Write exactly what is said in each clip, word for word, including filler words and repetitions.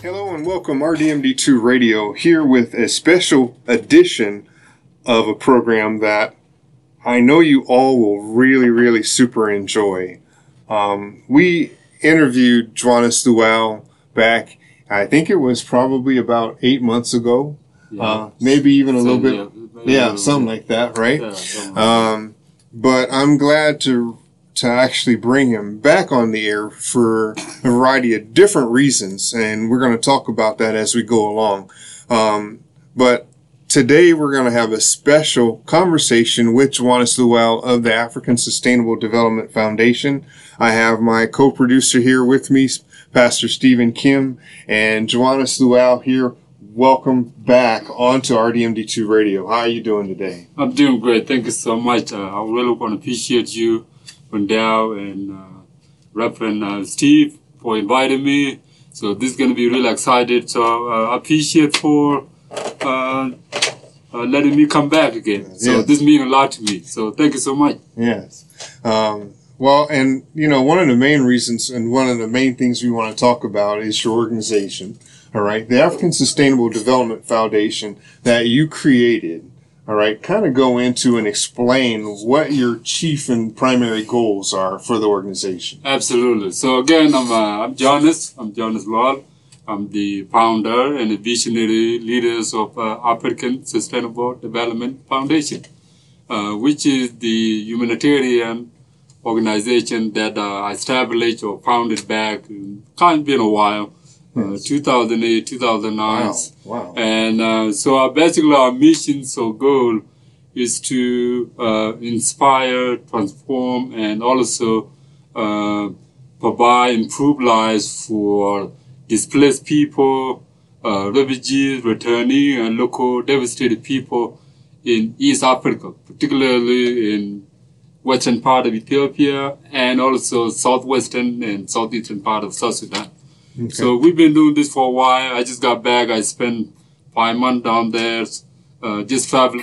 Hello and welcome, R D M D two Radio, here with a special edition of a program that I know you all will really, really super enjoy. Um, we interviewed Joannes Luau back, I think it was probably about eight months ago, yeah. uh, maybe even a little bit, yeah, yeah something like that, right? Yeah, um, but I'm glad to to actually bring him back on the air for a variety of different reasons, and we're going to talk about that as we go along. Um, but today we're going to have a special conversation with Joannes Luau of the African Sustainable Development Foundation. I have my co-producer here with me, Pastor Stephen Kim, and Joannes Luau here. Welcome back onto R D M D two Radio. How are you doing today? I'm doing great. Thank you so much. Uh, I really want to appreciate you, Wendell and uh, Reverend uh, Steve, for inviting me. So this is going to be really excited. So uh, I appreciate for uh, uh, letting me come back again. So yes. This means a lot to me. So thank you so much. Yes. Um, well, and you know, one of the main reasons and one of the main things we want to talk about is your organization. All right, the African Sustainable Development Foundation that you created. All right, kind of go into and explain what your chief and primary goals are for the organization. Absolutely. So again, I'm uh, I'm Joannes. I'm Joannes Luau. I'm the founder and the visionary leaders of uh, African Sustainable Development Foundation, uh, which is the humanitarian organization that uh, I established or founded back. Kind of been a while. Uh, two thousand eight, two thousand nine. Wow. Wow. And uh, so our, basically our mission or goal is to uh, inspire, transform, and also uh, provide improved lives for displaced people, uh, refugees, returning, and local devastated people in East Africa, particularly in western part of Ethiopia and also southwestern and southeastern part of South Sudan. Okay. So we've been doing this for a while. I just got back. I spent five months down there, uh, just traveling.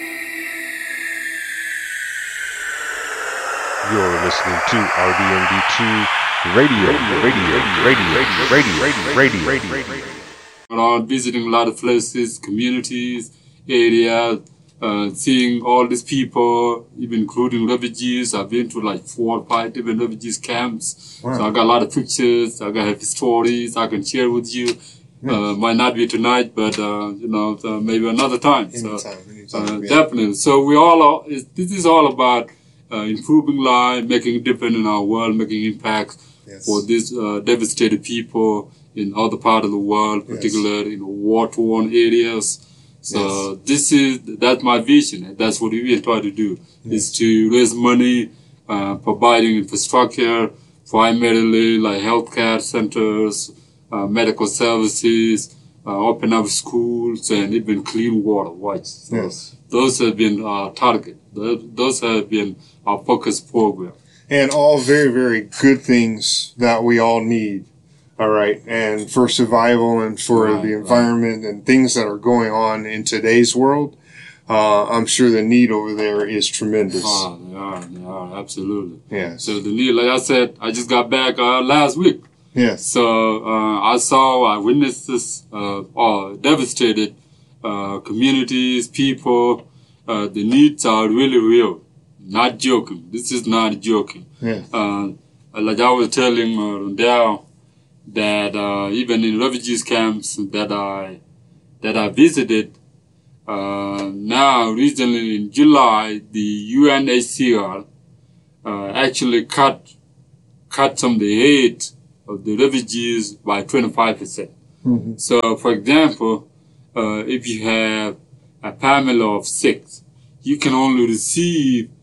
You're listening to R D M D two Radio, Radio, Radio, Radio, Radio, Radio, Radio. Around visiting a lot of places, communities, areas, uh, seeing all these people, even including refugees. I've been to like four or five different refugees camps. Wow. So I got a lot of pictures. I got happy stories I can share with you. Yes. Uh, might not be tonight, but uh, you know, uh, maybe another time. Anytime, so, anytime, uh, yeah. Definitely. So we all are, this is all about uh, improving life, making a difference in our world, making impact yes. for these uh, devastated people in other part of the world, particularly yes. in war-torn areas. So yes. this is, that's my vision. That's what we try to do, yes. is to raise money, uh, providing infrastructure, primarily like healthcare centers, uh, medical services, uh, open up schools, and even clean water, right? So yes. those have been our target. Those have been our focus program. And all very, very good things that we all need. All right, and for survival and for right, the environment right. and things that are going on in today's world, uh, I'm sure the need over there is tremendous. Oh, they are, they are, absolutely. Yeah. So the need, like I said, I just got back uh, last week. Yes. So uh, I saw, I witnessed this uh, uh, devastated uh, communities, people. Uh, the needs are really real. Not joking. This is not joking. Yes. Uh, like I was telling uh, Rondell, that uh, even in refugees camps that I that I visited, uh, now recently in July, the U N H C R uh, actually cut cut some of the aid of the refugees by twenty-five percent. Mm-hmm. So, for example, uh, if you have a family of six, you can only receive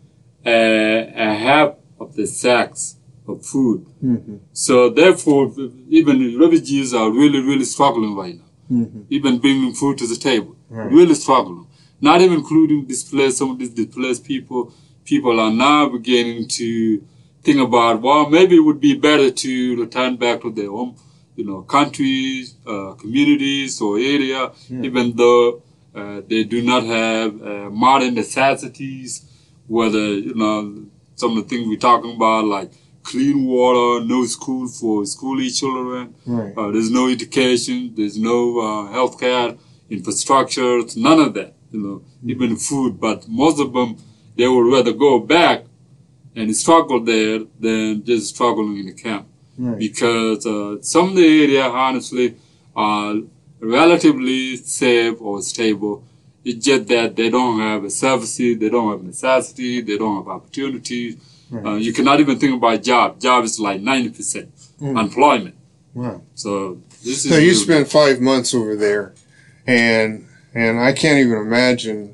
a, a half of the sacks of food. Mm-hmm. So therefore, even refugees are really, really struggling right now. Mm-hmm. Even bringing food to the table, right. really struggling. Not even including displaced, some of these displaced people. People are now beginning to think about, well, maybe it would be better to return back to their home, you know, countries, uh, communities or area, yeah. even though uh, they do not have uh, modern necessities, whether, you know, some of the things we're talking about, like clean water, no school for school-age children. Right. Uh, there's no education. There's no uh, healthcare, infrastructure, none of that. You know, mm-hmm. even food. But most of them, they would rather go back and struggle there than just struggling in the camp. Right. Because uh, some of the area, honestly, are relatively safe or stable. It's just that they don't have a services, they don't have necessity, they don't have opportunities. Right. Uh, you cannot even think about job. Job is like ninety percent mm. employment. Wow. So this is. So you really spent five months over there, and and I can't even imagine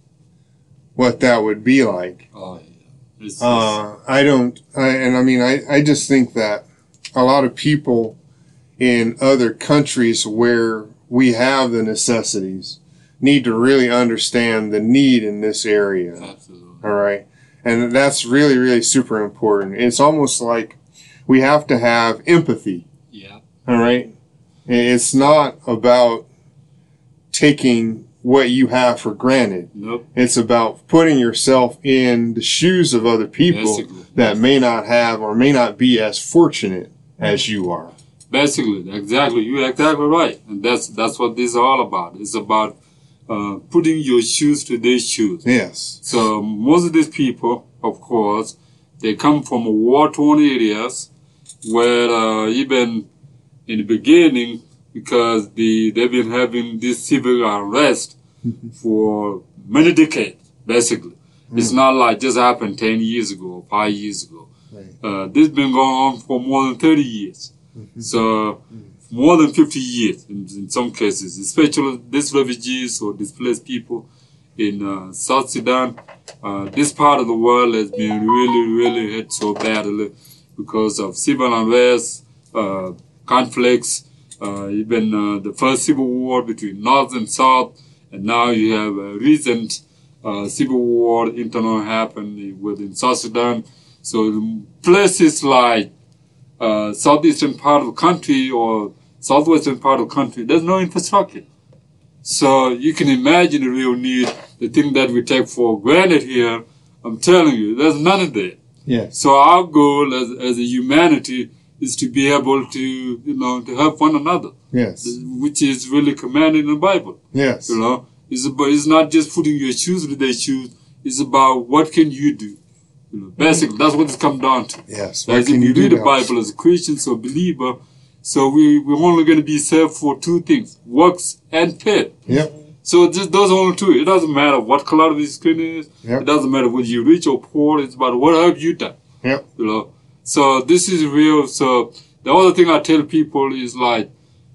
what that would be like. Oh yeah. It's, uh, I don't, I, and I mean, I, I just think that a lot of people in other countries where we have the necessities need to really understand the need in this area. Absolutely. All right. And that's really, really super important. It's almost like we have to have empathy. Yeah. All right. It's not about taking what you have for granted. Nope. It's about putting yourself in the shoes of other people Basically. that may not have or may not be as fortunate as you are. Basically, exactly. You're exactly right. And that's that's what this is all about. It's about uh, putting your shoes to their shoes. Yes. So most of these people, of course, they come from war-torn areas where uh, even in the beginning, because the they've been having this civil unrest for many decades, basically. Mm. It's not like just happened ten years ago or five years ago. Right. Uh, this has been going on for more than thirty years. Mm-hmm. So mm. more than fifty years in, in some cases, especially these refugees or displaced people in uh, South Sudan. Uh, this part of the world has been really, really hit so badly because of civil unrest, uh, conflicts, uh, even uh, the first civil war between North and South, and now you have a recent uh, civil war internal happening within South Sudan. So places like uh, southeastern part of the country or southwestern part of the country, there's no infrastructure. So you can imagine the real need, the thing that we take for granted here. I'm telling you, there's none of that. Yes. So our goal as, as a humanity is to be able to, you know, to help one another. Yes. Which is really commanded in the Bible. Yes. You know, it's about, it's not just putting your shoes with their shoes. It's about what can you do. You know, basically, that's what it's come down to. Yes. As if you read the Bible as a Christian or believer, so we, we're only going to be saved for two things, works and faith. Yep. So just those only two. It doesn't matter what color the skin is. Yep. It doesn't matter whether you're rich or poor. It's about what have you done. Yep. You know. So this is real. So the other thing I tell people is like,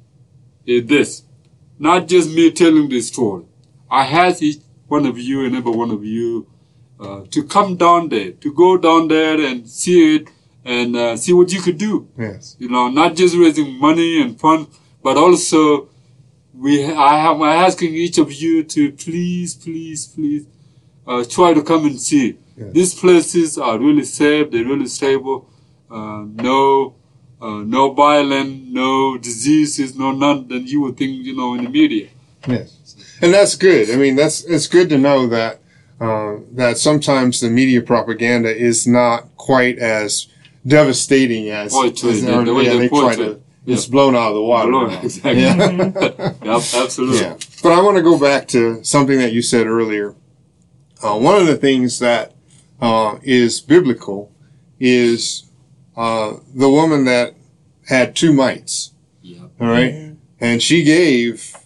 is this. Not just me telling this story. I ask each one of you and every one of you uh, to come down there, to go down there and see it and uh, see what you could do. Yes. You know, not just raising money and fund, but also we. I am asking each of you to please, please, please uh, try to come and see. Yes. These places are really safe. They're really stable. Uh, no, uh, no violence, no diseases, no none that you would think, you know, in the media. Yes, and that's good. I mean, that's it's good to know that uh, that sometimes the media propaganda is not quite as devastating as, point to as it, the, the way yeah, they, they point try to to. it. Yeah. It's blown out of the water. Blown, exactly. Yeah. Yep, absolutely. Yeah. But I want to go back to something that you said earlier. Uh, one of the things that uh, is biblical is uh, the woman that had two mites. Yep. All right, mm-hmm. And she gave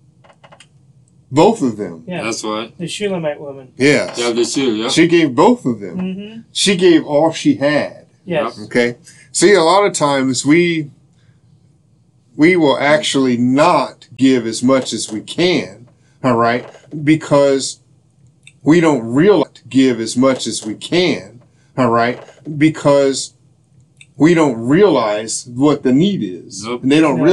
both of them. Yeah. That's right. The Shulamite woman. Yes. Yeah, the shoe, yeah. She gave both of them. Mm-hmm. She gave all she had. Yes. Okay. See, a lot of times we we will actually not give as much as we can, all right, because we don't realize give as much as we can, all right, because we don't realize what the need is. Nope. And they don't Yeah. realize